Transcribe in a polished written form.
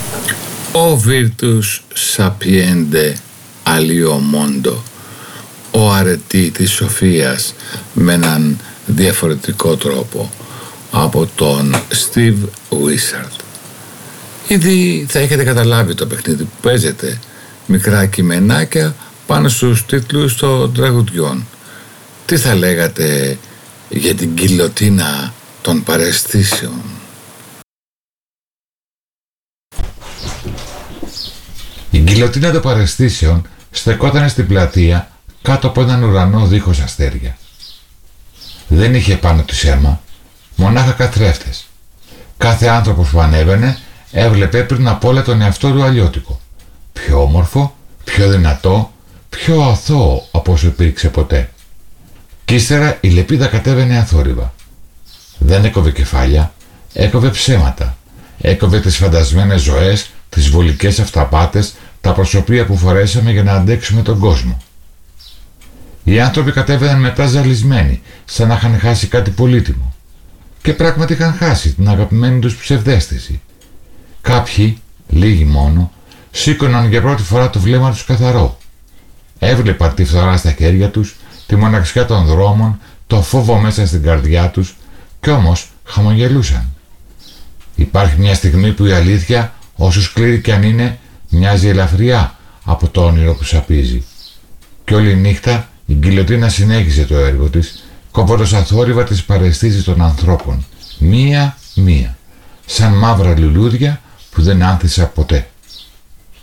Ο Virtus Sapiende Alio Mondo, ο αρετή της σοφίας με έναν διαφορετικό τρόπο, από τον Steve Wishart. Ήδη θα έχετε καταλάβει το παιχνίδι που παίζετε, μικρά κειμενάκια πάνω στους τίτλους των τραγουδιών. Τι θα λέγατε για την γκιλοτίνα των παραισθήσεων? Η γκιλοτίνα των παραισθήσεων στεκόταν στην πλατεία κάτω από έναν ουρανό δίχως αστέρια. Δεν είχε πάνω της αίμα, μονάχα καθρέφτες. Κάθε άνθρωπος που ανέβαινε έβλεπε πριν απ' όλα τον εαυτό του αλλιώτικο. Πιο όμορφο, πιο δυνατό, πιο αθώο από όσο υπήρξε ποτέ. Κι ύστερα η λεπίδα κατέβαινε αθόρυβα. Δεν έκοβε κεφάλια, έκοβε ψέματα. Έκοβε τις φαντασμένες ζωές, τις βολικές αυταπάτες, τα προσωπία που φορέσαμε για να αντέξουμε τον κόσμο. Οι άνθρωποι κατέβαιναν μετά ζαλισμένοι, σαν να είχαν χάσει κάτι πολύτιμο. Και πράγματι είχαν χάσει την αγαπημένη τους ψευδαίσθηση. Κάποιοι, λίγοι μόνο, σήκωναν για πρώτη φορά το βλέμμα τους καθαρό. Έβλεπαν τη φθορά στα χέρια τους, τη μοναξιά των δρόμων, το φόβο μέσα στην καρδιά τους, κι όμως χαμογελούσαν. Υπάρχει μια στιγμή που η αλήθεια, όσο σκληρή κι αν είναι, μοιάζει ελαφριά από το όνειρο που σαπίζει. Κι όλη νύχτα η γκιλοτίνα συνέχισε το έργο της, κόβοντας αθόρυβα τις παραισθήσεις των ανθρώπων, μία-μία, σαν μαύρα λουλούδια που δεν άνθησαν ποτέ.